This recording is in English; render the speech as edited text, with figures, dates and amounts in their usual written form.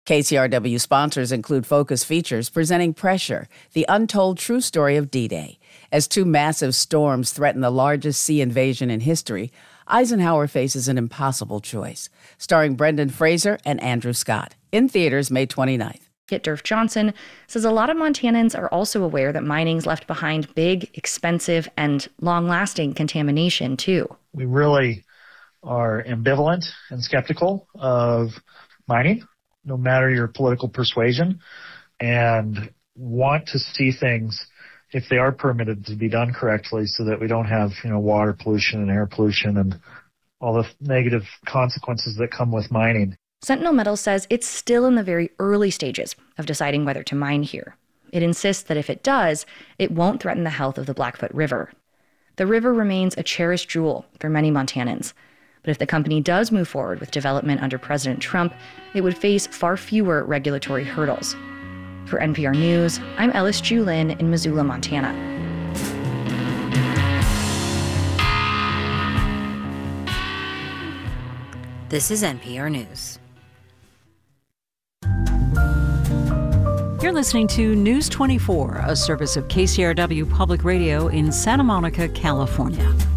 KCRW sponsors include Focus Features presenting Pressure, the untold true story of D-Day. As two massive storms threaten the largest sea invasion in history, Eisenhower faces an impossible choice. Starring Brendan Fraser and Andrew Scott. In theaters May 29th. Durf Johnson says a lot of Montanans are also aware that mining's left behind big, expensive, and long-lasting contamination, too. We really are ambivalent and skeptical of mining, no matter your political persuasion, and want to see things, if they are permitted, to be done correctly so that we don't have, water pollution and air pollution and all the negative consequences that come with mining. Sentinel Metals says it's still in the very early stages of deciding whether to mine here. It insists that if it does, it won't threaten the health of the Blackfoot River. The river remains a cherished jewel for many Montanans. But if the company does move forward with development under President Trump, it would face far fewer regulatory hurdles. For NPR News, I'm Ellis Julin in Missoula, Montana. This is NPR News. You're listening to News 24, a service of KCRW Public Radio in Santa Monica, California.